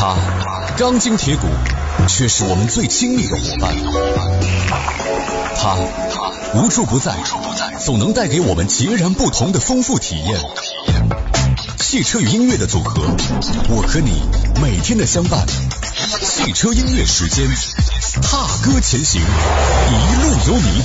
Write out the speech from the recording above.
它钢筋铁骨，却是我们最亲密的伙伴。它无处不在，总能带给我们截然不同的丰富体验。汽车与音乐的组合，我和你每天的相伴。汽车音乐时间，踏歌前行，一路有你。